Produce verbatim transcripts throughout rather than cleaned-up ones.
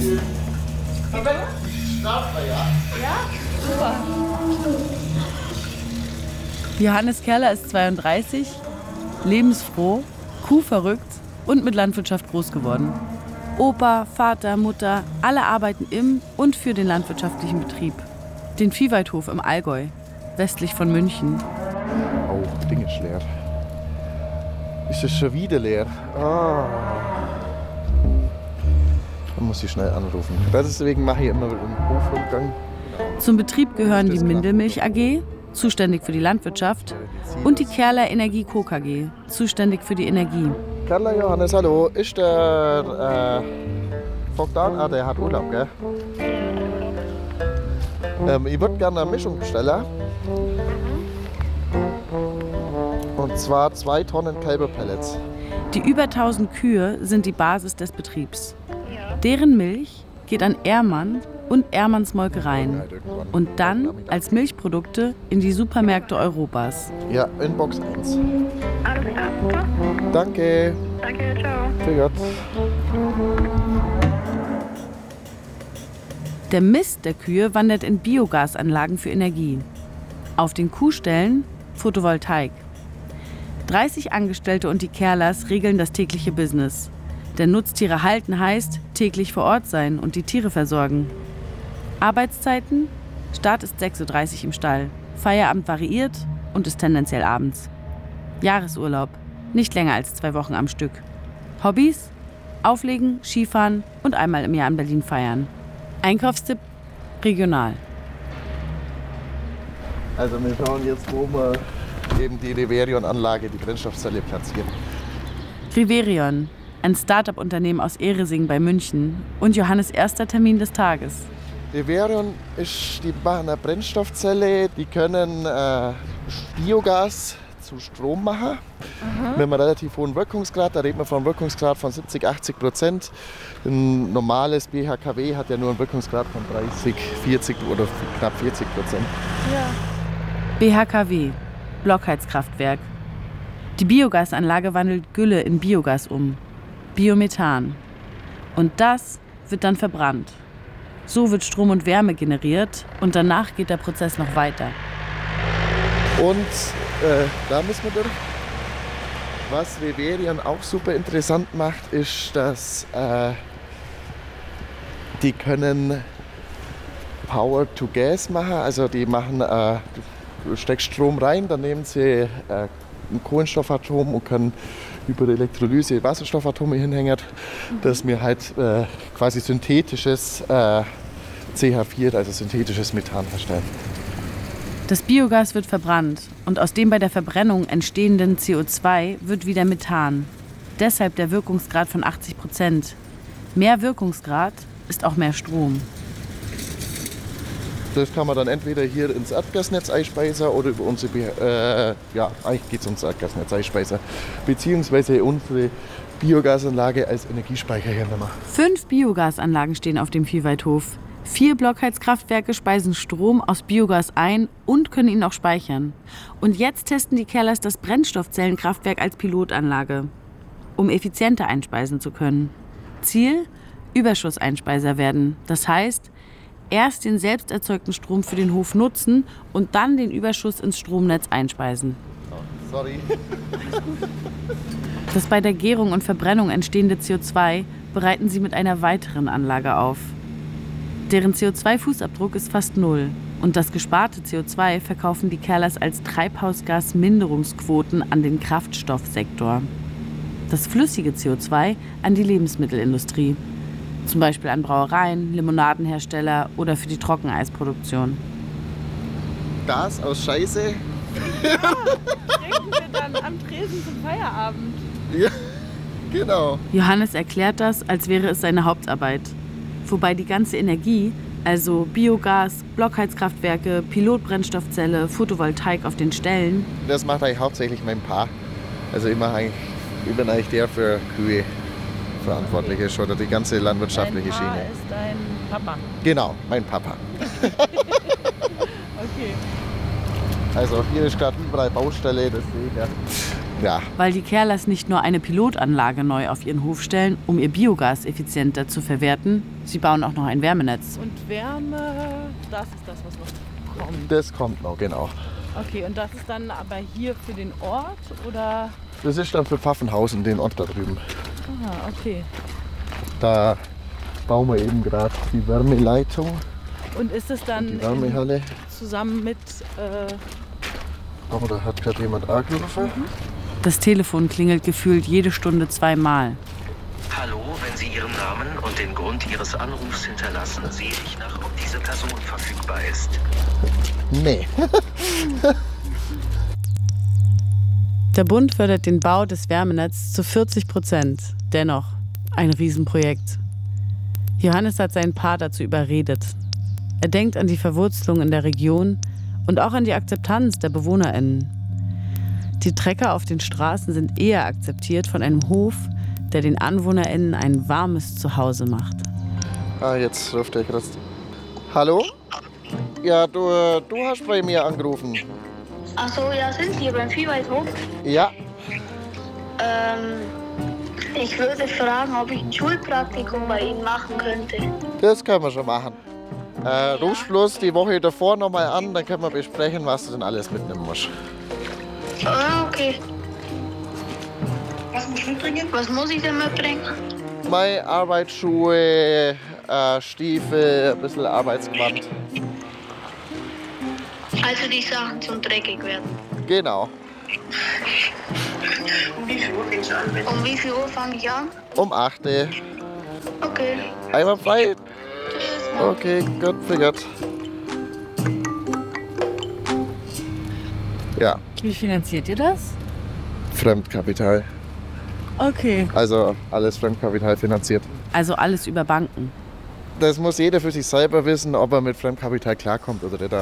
Johannes Kerler ist zweiunddreißig, lebensfroh, kuhverrückt und mit Landwirtschaft groß geworden. Opa, Vater, Mutter, alle arbeiten im und für den landwirtschaftlichen Betrieb. Den Viehweidhof im Allgäu, westlich von München. Oh, das Ding ist leer. Ist es schon wieder leer? Ah. Dann muss ich schnell anrufen. Deswegen mache ich immer einen Hofrundgang. Zum Betrieb gehören die Mindelmilch A G, zuständig für die Landwirtschaft, und die Kerler Energie Co. K G, zuständig für die Energie. Kerler Johannes, hallo. Ist der äh, Vogtan? Ah, der hat Urlaub, gell? Ähm, ich würde gerne eine Mischung bestellen. Und zwar zwei Tonnen Kälberpellets. Die über tausend Kühe sind die Basis des Betriebs. Deren Milch geht an Ehrmann und Ehrmanns Molkereien und dann als Milchprodukte in die Supermärkte Europas. Ja, in Box eins. Alles klar. Danke. Danke, ciao. Für Gott. Der Mist der Kühe wandert in Biogasanlagen für Energie. Auf den Kuhställen Photovoltaik. dreißig Angestellte und die Kerlers regeln das tägliche Business. Denn Nutztiere halten heißt täglich vor Ort sein und die Tiere versorgen. Arbeitszeiten? Start ist sechs Uhr dreißig im Stall. Feierabend variiert und ist tendenziell abends. Jahresurlaub? Nicht länger als zwei Wochen am Stück. Hobbys? Auflegen, Skifahren und einmal im Jahr in Berlin feiern. Einkaufstipp? Regional. Also wir schauen jetzt, wo wir eben die Riverion-Anlage, die Brennstoffzelle platzieren. Riverion, ein Start-up-Unternehmen aus Ehresing bei München und Johannes' erster Termin des Tages. Riverion ist die machen eine Brennstoffzelle, die können äh, Biogas zu Strom machen. Aha. Mit einem relativ hohen Wirkungsgrad, da reden wir von einem Wirkungsgrad von siebzig, achtzig Prozent. Ein normales B H K W hat ja nur einen Wirkungsgrad von dreißig, vierzig oder knapp vierzig Prozent. Ja. B H K W, Blockheizkraftwerk. Die Biogasanlage wandelt Gülle in Biogas um, Biomethan. Und das wird dann verbrannt. So wird Strom und Wärme generiert und danach geht der Prozess noch weiter. Und äh, da müssen wir durch. Was Riverion auch super interessant macht, ist, dass äh, die können Power to Gas machen. Also die machen, äh, du steckst Strom rein, dann nehmen sie äh, ein Kohlenstoffatom und können über die Elektrolyse Wasserstoffatome hinhängen, dass wir halt äh, quasi synthetisches äh, C H vier, also synthetisches Methan herstellen. Das Biogas wird verbrannt und aus dem bei der Verbrennung entstehenden C O zwei wird wieder Methan. Deshalb der Wirkungsgrad von achtzig Prozent. Mehr Wirkungsgrad ist auch mehr Strom. Das kann man dann entweder hier ins Erdgasnetz einspeisen oder über unsere, äh, ja, eigentlich geht es ums Erdgasnetz einspeisen, beziehungsweise unsere Biogasanlage als Energiespeicher hernehmen. Fünf Biogasanlagen stehen auf dem Viehweidhof. Vier Blockheizkraftwerke speisen Strom aus Biogas ein und können ihn auch speichern. Und jetzt testen die Kerlers das Brennstoffzellenkraftwerk als Pilotanlage, um effizienter einspeisen zu können. Ziel? Überschusseinspeiser werden. Das heißt, erst den selbst erzeugten Strom für den Hof nutzen und dann den Überschuss ins Stromnetz einspeisen. Oh, sorry. Das bei der Gärung und Verbrennung entstehende C O zwei bereiten sie mit einer weiteren Anlage auf. Deren C O zwei Fußabdruck ist fast null und das gesparte C O zwei verkaufen die Kerlers als Treibhausgasminderungsquoten an den Kraftstoffsektor. Das flüssige C O zwei an die Lebensmittelindustrie. Zum Beispiel an Brauereien, Limonadenhersteller oder für die Trockeneisproduktion. Gas aus Scheiße. Ja, trinken wir dann am Tresen zum Feierabend. Ja, genau. Johannes erklärt das, als wäre es seine Hauptarbeit. Wobei die ganze Energie, also Biogas, Blockheizkraftwerke, Pilotbrennstoffzelle, Photovoltaik auf den Ställen. Das macht eigentlich hauptsächlich mein Pa. Also ich, mache eigentlich, ich bin eigentlich der für Kühe verantwortlich ist oder die ganze landwirtschaftliche Dein Pa Schiene. ist dein Papa. Genau, mein Papa. Okay. Also hier ist gerade überall Baustelle, deswegen. Ja, weil die Kerlers nicht nur eine Pilotanlage neu auf ihren Hof stellen, um ihr Biogas effizienter zu verwerten, sie bauen auch noch ein Wärmenetz. Und Wärme, das ist das, was noch kommt. das kommt noch, genau. Okay, und das ist dann aber hier für den Ort oder? Das ist dann für Pfaffenhausen, den Ort da drüben. Aha, okay. Da bauen wir eben gerade die Wärmeleitung, Und ist es dann die Wärmehalle. zusammen mit, äh, Oh, da hat gerade jemand angerufen. Das Telefon klingelt gefühlt jede Stunde zweimal. Hallo, wenn Sie Ihren Namen und den Grund Ihres Anrufs hinterlassen, sehe ich nach, ob diese Person verfügbar ist. Nee. Der Bund fördert den Bau des Wärmenetzes zu vierzig Prozent. Dennoch ein Riesenprojekt. Johannes hat seinen Paar dazu überredet. Er denkt an die Verwurzelung in der Region und auch an die Akzeptanz der BewohnerInnen. Die Trecker auf den Straßen sind eher akzeptiert von einem Hof, der den AnwohnerInnen ein warmes Zuhause macht. Ah, jetzt ruft er gerade. Hallo? Ja, du, äh, du hast bei mir angerufen. Ach so, ja, sind Sie beim Viehwaldhof? Ja, Ähm, ich würde fragen, ob ich ein Schulpraktikum bei Ihnen machen könnte. das können wir schon machen. Äh, rufst bloß die Woche davor nochmal an, dann können wir besprechen, was du denn alles mitnehmen musst. Ah, okay. Was muss ich mitbringen? Was muss ich denn mitbringen? Meine Arbeitsschuhe, äh, Stiefel, ein bisschen Arbeitsgewand. Also die Sachen zum dreckig werden. Genau. Um wie viel Uhr fängst du an? Um wie viel Uhr fange ich an? Um acht Uhr. Okay. Einmal frei. Tschüss. Okay, Gott für Gott. Ja, wie finanziert ihr das? Fremdkapital. Okay. Also alles Fremdkapital finanziert. Also alles über Banken. Das muss jeder für sich selber wissen, ob er mit Fremdkapital klarkommt oder nicht.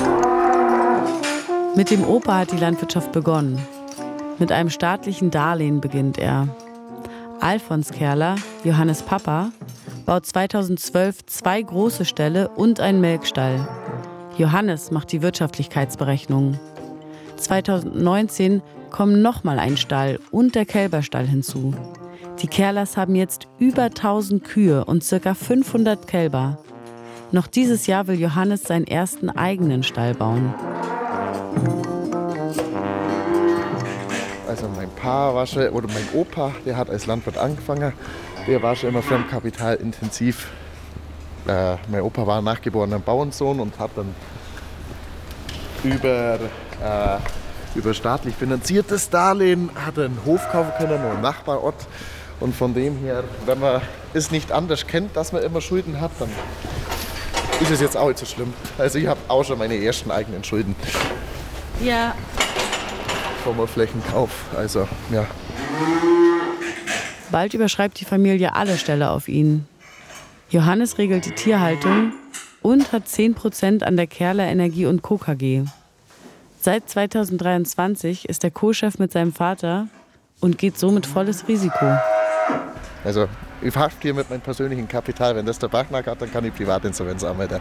Mit dem Opa hat die Landwirtschaft begonnen. Mit einem staatlichen Darlehen beginnt er. Alfons Kerler, Johannes Papa, baut zweitausendzwölf zwei große Ställe und einen Melkstall. Johannes macht die Wirtschaftlichkeitsberechnungen. zweitausendneunzehn kommen nochmal ein Stall und der Kälberstall hinzu. Die Kerlers haben jetzt über tausend Kühe und ca. fünfhundert Kälber. Noch dieses Jahr will Johannes seinen ersten eigenen Stall bauen. Also mein Pa war schon, oder mein Opa, der hat als Landwirt angefangen. Der war schon immer fremdkapitalintensiv. Äh, mein Opa war ein nachgeborener Bauernsohn und hat dann über, äh, über staatlich finanziertes Darlehen hat er einen Hof kaufen können, nur im Nachbarort. Und von dem her, wenn man es nicht anders kennt, dass man immer Schulden hat, dann ist es jetzt auch nicht so schlimm. Also ich habe auch schon meine ersten eigenen Schulden Ja. vom Flächenkauf. Also ja. Bald überschreibt die Familie alle Ställe auf ihn. Johannes regelt die Tierhaltung und hat zehn Prozent an der Kerler Energie und Co. K G. Seit zweitausenddreiundzwanzig ist er Co-Chef mit seinem Vater und geht somit volles Risiko. Also ich hafte hier mit meinem persönlichen Kapital. Wenn das der Bachnack hat, dann kann ich Privatinsolvenz anmelden.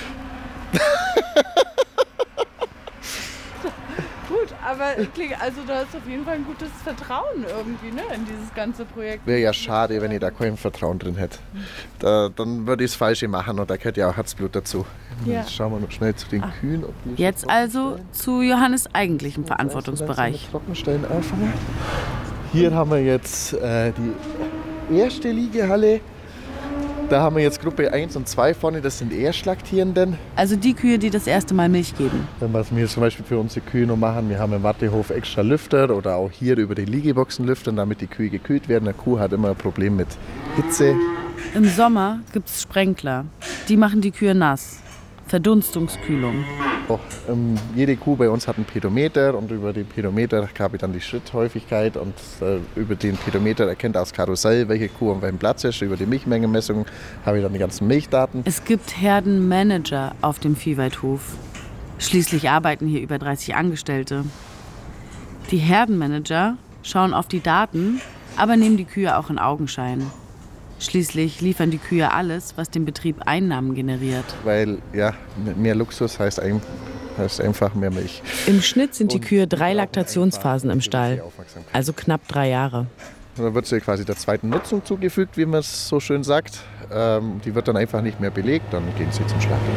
Gut, aber klingt, also da ist auf jeden Fall ein gutes Vertrauen irgendwie, ne, in dieses ganze Projekt. Wäre ja schade, wenn ich da kein Vertrauen drin hätte. Da, dann würde ich das Falsche machen und da gehört ja auch Herzblut dazu. Ja. Jetzt schauen wir noch schnell zu den Ah. Kühen. Ob die Jetzt also zu Johannes' eigentlichem Verantwortungsbereich. Trockenstellen anfangen. Hier haben wir jetzt äh, die erste Liegehalle. Da haben wir jetzt Gruppe eins und zwei vorne, das sind Erstlaktierenden. Also die Kühe, die das erste Mal Milch geben. Dann was wir zum Beispiel für unsere Kühe noch machen, wir haben im Wartehof extra Lüfter oder auch hier über die Liegeboxen lüftern, damit die Kühe gekühlt werden. Eine Kuh hat immer ein Problem mit Hitze. Im Sommer gibt es Sprenkler. Die machen die Kühe nass. Verdunstungskühlung. Oh, ähm, jede Kuh bei uns hat einen Pedometer und über den Pedometer habe ich dann die Schritthäufigkeit und äh, über den Pedometer erkennt das Karussell, welche Kuh an welchem Platz ist. Über die Milchmengenmessung habe ich dann die ganzen Milchdaten. Es gibt Herdenmanager auf dem Viehweidhof. Schließlich arbeiten hier über dreißig Angestellte. Die Herdenmanager schauen auf die Daten, aber nehmen die Kühe auch in Augenschein. Schließlich liefern die Kühe alles, was dem Betrieb Einnahmen generiert. Weil ja, mehr Luxus heißt eigentlich Das ist einfach mehr Milch. Im Schnitt sind die Und Kühe die drei brauchen Laktationsphasen im einfach eine Stall, gewisse Aufmerksamkeit. also knapp drei Jahre. Und dann wird sie quasi der zweiten Nutzung zugefügt, wie man es so schön sagt. Ähm, die wird dann einfach nicht mehr belegt, dann gehen sie zum Schlachten.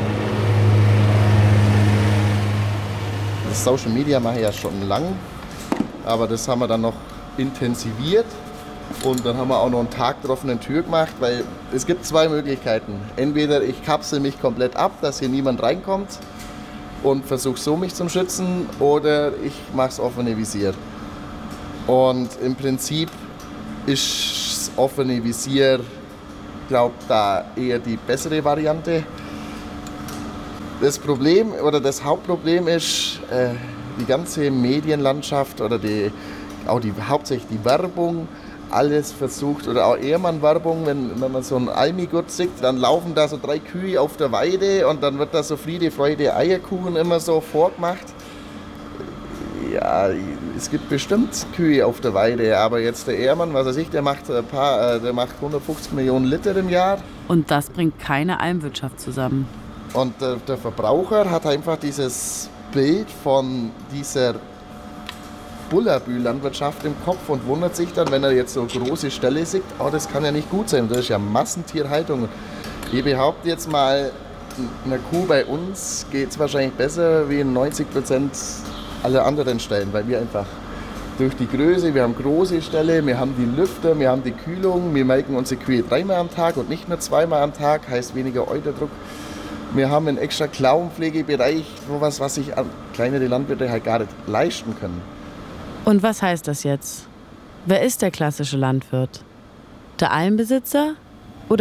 Das Social Media mache ich ja schon lang, aber das haben wir dann noch intensiviert. Und dann haben wir auch noch einen Tag der offenen Tür gemacht, weil es gibt zwei Möglichkeiten. Entweder ich kapsel mich komplett ab, dass hier niemand reinkommt und versuche so mich zu schützen, oder ich mache das offene Visier. Und im Prinzip ist das offene Visier, glaube da eher die bessere Variante. Das Problem oder das Hauptproblem ist äh, die ganze Medienlandschaft oder die, auch die, hauptsächlich die Werbung. Alles versucht, oder auch Ehrmann-Werbung, wenn, wenn man so einen Almigurt sieht, dann laufen da so drei Kühe auf der Weide und dann wird da so Friede, Freude, Eierkuchen immer so vorgemacht. Ja, es gibt bestimmt Kühe auf der Weide, aber jetzt der Ehrmann, was weiß ich, der macht, ein paar, der macht hundertfünfzig Millionen Liter im Jahr. Und das bringt keine Almwirtschaft zusammen. Und der, der Verbraucher hat einfach dieses Bild von dieser Bullabü-Landwirtschaft im Kopf und wundert sich dann, wenn er jetzt so große Ställe sieht, oh, das kann ja nicht gut sein. Das ist ja Massentierhaltung. Ich behaupte jetzt mal, einer Kuh bei uns geht es wahrscheinlich besser wie in neunzig Prozent aller anderen Stellen, weil wir einfach durch die Größe, wir haben große Ställe, wir haben die Lüfter, wir haben die Kühlung, wir melken unsere Kühe dreimal am Tag und nicht nur zweimal am Tag, heißt weniger Euterdruck. Wir haben einen extra Klauenpflegebereich, sowas, was sich kleinere Landwirte halt gar nicht leisten können. Und was heißt das jetzt? Wer ist der klassische Landwirt? Der Almbesitzer,